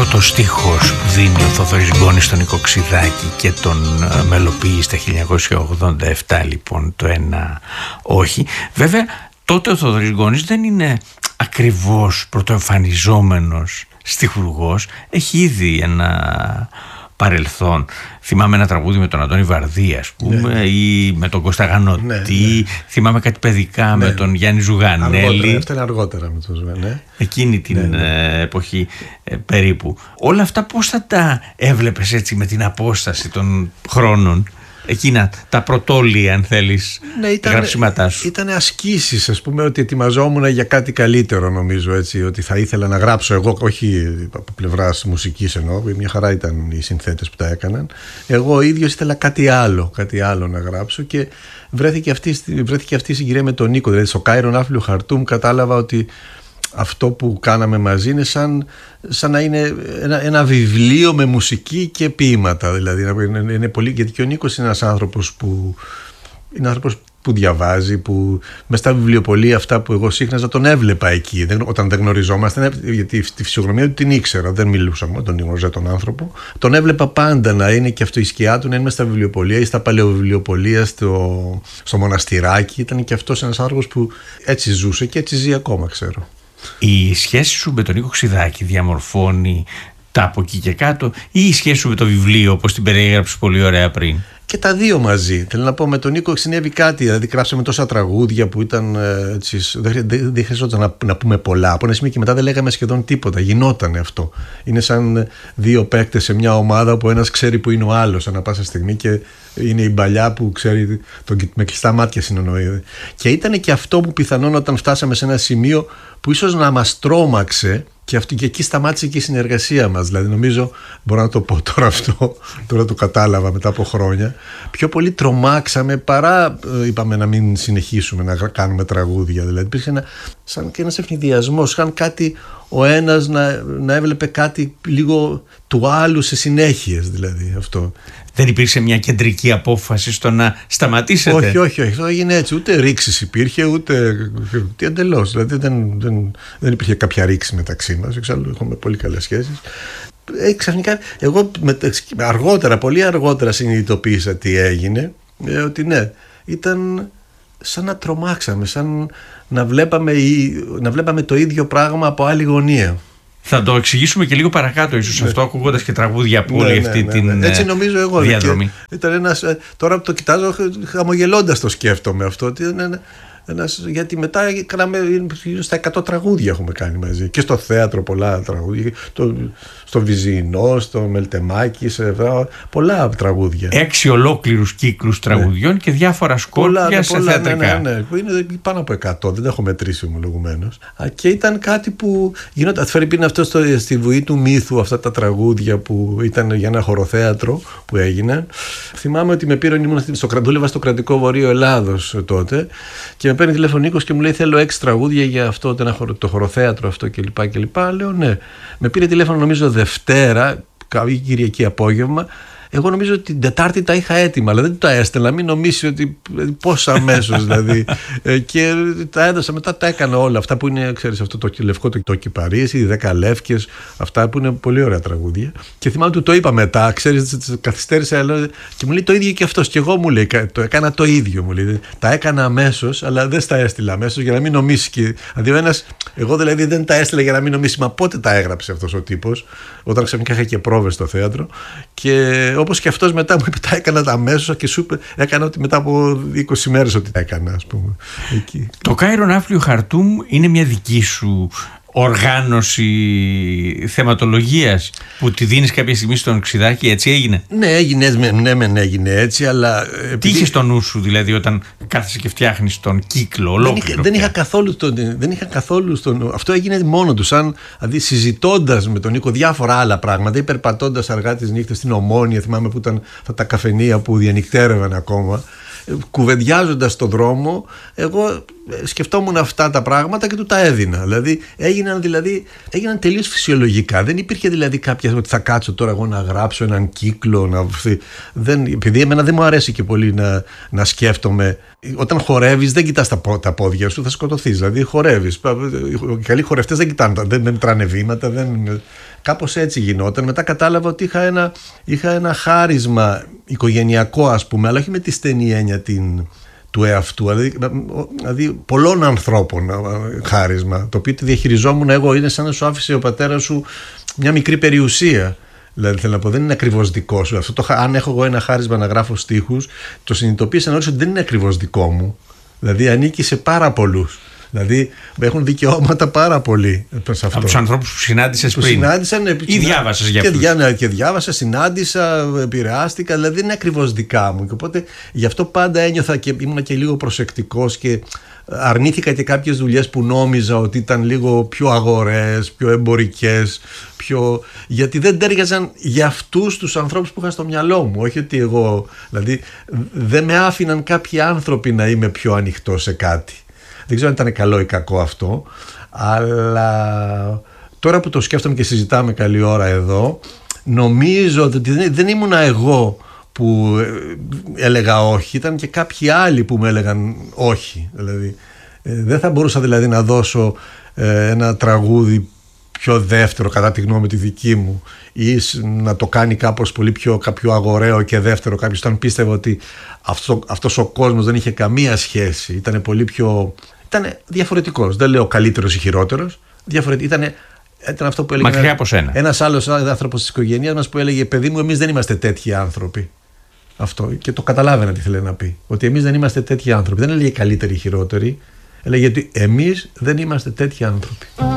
πρώτος στίχος που δίνει ο Θοδωρής Γκώνης στον Νίκο Ξηδάκη και τον μελοποιεί στα 1987, λοιπόν, το ένα όχι. Βέβαια τότε ο Θοδωρής Γκώνης δεν είναι ακριβώς πρωτοεμφανιζόμενος στιχουργός, έχει ήδη ένα παρελθόν. Θυμάμαι ένα τραγούδι με τον Αντώνη Βαρδί, ας πούμε, ή με τον Κώστα Γανωτή. Θυμάμαι κάτι παιδικά με τον Γιάννη Ζουγανέλη. Αυτά είναι αργότερα με τον Ζουγανέλη. Εκείνη την εποχή περίπου. Όλα αυτά πώς θα τα έβλεπες έτσι με την απόσταση των χρόνων? Εκείνα τα πρωτόλια, αν θέλεις, γραψίματά σου. Ήταν ασκήσεις, ας πούμε, ότι ετοιμαζόμουν για κάτι καλύτερο, νομίζω, έτσι, ότι θα ήθελα να γράψω εγώ, όχι από πλευράς μουσικής εννοώ, μια χαρά ήταν οι συνθέτες που τα έκαναν. Εγώ ο ίδιος ήθελα κάτι άλλο να γράψω και βρέθηκε αυτή η συγκυρία με τον Νίκο. Δηλαδή στο Κάιρο Ναύπλιο Χαρτούμ κατάλαβα ότι αυτό που κάναμε μαζί είναι σαν να είναι ένα βιβλίο με μουσική και ποίηματα. Δηλαδή είναι πολύ, γιατί και ο Νίκος είναι ένας άνθρωπος που διαβάζει, που μες στα βιβλιοπωλεία αυτά που εγώ σύχναζα τον έβλεπα εκεί όταν δεν γνωριζόμασταν, γιατί τη φυσιογνωμία του την ήξερα, δεν μιλούσαμε, τον γνώριζα τον άνθρωπο, τον έβλεπα πάντα να είναι και αυτό η σκιά του, να είναι μες στα βιβλιοπωλεία ή στα παλαιοβιβλιοπωλεία στο μοναστηράκι. Ήταν και αυτός ένας άνθρωπος που έτσι ζούσε και έτσι ζει ακόμα, ξέρω. Η σχέση σου με τον Νίκο Ξηδάκη διαμορφώνει τα από εκεί και κάτω, ή η σχέση σου με το βιβλίο, όπως την περιέγραψες πολύ ωραία πριν? Και τα δύο μαζί. Θέλω να πω, με τον Νίκο συνέβη κάτι. Δηλαδή, γράψαμε τόσα τραγούδια που ήταν έτσι. Δεν χρειαζόταν να πούμε πολλά. Από ένα σημείο και μετά δεν λέγαμε σχεδόν τίποτα. Γινότανε αυτό. Είναι σαν δύο παίκτες σε μια ομάδα που ένας ξέρει που είναι ο άλλος ανά πάσα στιγμή και είναι η μπαλιά που ξέρει. Με κλειστά μάτια συνονοεί. Και ήταν και αυτό που πιθανόν όταν φτάσαμε σε ένα σημείο που ίσως να μας τρόμαξε. Και εκεί σταμάτησε και η συνεργασία μας. Δηλαδή, νομίζω, μπορώ να το πω τώρα αυτό, τώρα το κατάλαβα μετά από χρόνια. Πιο πολύ τρομάξαμε παρά είπαμε να μην συνεχίσουμε να κάνουμε τραγούδια. Δηλαδή, υπήρχε σαν και ένας ευνηδιασμός, σαν κάτι ο ένας να έβλεπε κάτι λίγο του άλλου σε συνέχειες, δηλαδή αυτό. Δεν υπήρξε μια κεντρική απόφαση στο να σταματήσετε? Όχι, αυτό έγινε έτσι. Ούτε ρήξης υπήρχε, ούτε. Τι εντελώς. Δηλαδή δεν υπήρχε κάποια ρήξη μεταξύ μας. Εξάλλου έχουμε πολύ καλές σχέσεις. Ξαφνικά, εγώ πολύ αργότερα συνειδητοποίησα τι έγινε. Ότι ναι, ήταν σαν να τρομάξαμε, σαν να βλέπαμε το ίδιο πράγμα από άλλη γωνία. Θα το εξηγήσουμε και λίγο παρακάτω, ίσως αυτό, ακούγοντας και τραγούδια από όλη αυτή την έτσι νομίζω εγώ, διαδρομή. Ήταν τώρα που το κοιτάζω, χαμογελώντας το σκέφτομαι αυτό. Ότι γιατί μετά κάναμε στα 100 τραγούδια έχουμε κάνει μαζί. Και στο θέατρο πολλά τραγούδια. Στο Βυζινό, στο Μελτεμάκι, πολλά τραγούδια. 6 ολόκληρους κύκλους τραγουδιών και διάφορα σκόρπια σε θεατρικά. Ναι. Είναι πάνω από 100, δεν έχω μετρήσει ομολογουμένως. Και ήταν κάτι που γινόταν. Φερρυπίν αυτό στη Βουή του Μύθου, αυτά τα τραγούδια που ήταν για ένα χωροθέατρο που έγιναν. Θυμάμαι ότι με πήραν, δούλευα στο Κρατικό Βορείο Ελλάδος τότε και με παίρνει τηλέφωνο Νίκος και μου λέει: θέλω 6 τραγούδια για αυτό το χωροθέατρο αυτό κλπ. Λέω ναι. Με πήρε τηλέφωνο νομίζω Δευτέρα, Κυριακή απόγευμα. Εγώ νομίζω ότι την Τετάρτη τα είχα έτοιμα, αλλά δεν τα έστελνα. Μην νομίσει ότι πώς αμέσως δηλαδή. Και τα έδωσα, μετά τα έκανα όλα αυτά που είναι, ξέρεις, αυτό το λευκό το κυπαρίσι, οι 10 λεύκες, αυτά που είναι πολύ ωραία τραγούδια. Και θυμάμαι ότι το είπα μετά, ξέρεις, καθυστέρησα και μου λέει το ίδιο και αυτός. Και εγώ μου λέει, το έκανα το ίδιο, μου λέει. Τα έκανα αμέσως, αλλά δεν τα έστειλα αμέσως για να μην νομίσει. Εγώ δηλαδή δεν τα έστειλα για να μην νομίσει, μα πότε τα έγραψε αυτός ο τύπος, όταν ξαφνικά είχα και πρόβες στο θέατρο. Και όπως και αυτός μετά μου είπε τα έκανα αμέσως και σου είπε, έκανα ότι μετά από 20 μέρες ότι τα έκανα, ας πούμε. Εκεί. Το Κάιρο Ναύπλιο Χαρτούμ είναι μια δική σου οργάνωση θεματολογίας που τη δίνεις κάποια στιγμή στον Ξηδάκη, έτσι έγινε? Ναι, έγινε έτσι, αλλά. Τι είχες στο νου σου δηλαδή όταν κάθεσαι και φτιάχνεις τον κύκλο ολόκληρο? Δεν είχα καθόλου αυτό έγινε μόνο του, δηλαδή συζητώντας με τον Νίκο διάφορα άλλα πράγματα, ή περπατώντας αργά τις νύχτες στην Ομόνια, θυμάμαι που ήταν αυτά τα καφενεία που διανυκτέρευαν ακόμα. Κουβεντιάζοντας στον δρόμο, εγώ σκεφτόμουν αυτά τα πράγματα και του τα έδινα. Δηλαδή έγιναν τελείως φυσιολογικά. Δεν υπήρχε δηλαδή κάποια ότι θα κάτσω τώρα εγώ να γράψω έναν κύκλο. Επειδή εμένα δεν μου αρέσει και πολύ να σκέφτομαι. Όταν χορεύεις, δεν κοιτάς τα πόδια σου, θα σκοτωθείς. Δηλαδή χορεύεις. Οι καλοί χορευτές δεν κοιτάνε, δεν τράνε βήματα. κάπως έτσι γινόταν. Μετά κατάλαβα ότι είχα ένα χάρισμα οικογενειακό, ας πούμε, αλλά όχι με τη στενή έννοια του εαυτού, δηλαδή πολλών ανθρώπων χάρισμα, το οποίο τη διαχειριζόμουν εγώ. Είναι σαν να σου άφησε ο πατέρας σου μια μικρή περιουσία. Δηλαδή, θέλω να πω, δεν είναι ακριβώς δικό σου. Αν έχω εγώ ένα χάρισμα να γράφω στίχους, το συνειδητοποίησα νωρίς ότι δεν είναι ακριβώς δικό μου. Δηλαδή, ανήκει σε πάρα πολλούς. Δηλαδή, έχουν δικαιώματα πάρα πολύ σε αυτό. Από τους ανθρώπους που συνάντησες πριν. Συνάντησαν, ή διάβασες για αυτούς. Και διάβασα, συνάντησα, επηρεάστηκα. Δηλαδή, δεν είναι ακριβώς δικά μου. Και οπότε, γι' αυτό πάντα ένιωθα και ήμουν και λίγο προσεκτικός και αρνήθηκα και κάποιες δουλειές που νόμιζα ότι ήταν λίγο πιο αγορές, πιο εμπορικές, γιατί δεν τέριαζαν για αυτούς τους ανθρώπους που είχα στο μυαλό μου. Όχι ότι εγώ, δηλαδή, δεν με άφηναν κάποιοι άνθρωποι να είμαι πιο ανοιχτό σε κάτι. Δεν ξέρω αν ήταν καλό ή κακό αυτό, αλλά τώρα που το σκέφτομαι και συζητάμε καλή ώρα εδώ, νομίζω ότι δεν ήμουνα εγώ που έλεγα όχι, ήταν και κάποιοι άλλοι που μου έλεγαν όχι. Δηλαδή, δεν θα μπορούσα δηλαδή να δώσω ένα τραγούδι πιο δεύτερο κατά τη γνώμη τη δική μου, ή να το κάνει κάπως πολύ πιο αγοραίο και δεύτερο κάποιος, όταν πίστευε ότι αυτός ο κόσμος δεν είχε καμία σχέση, ήταν πολύ πιο... Ήταν διαφορετικός, δεν λέω καλύτερος ή χειρότερος, ήταν αυτό που έλεγε μακριά από σένα. Ένας άλλος άνθρωπος της οικογένειας μας που έλεγε, παιδί μου, εμείς δεν είμαστε τέτοιοι άνθρωποι. Αυτό, και το καταλάβαινα τι θέλει να πει, ότι εμείς δεν είμαστε τέτοιοι άνθρωποι. Δεν έλεγε καλύτεροι ή χειρότεροι, έλεγε ότι εμείς δεν είμαστε τέτοιοι άνθρωποι.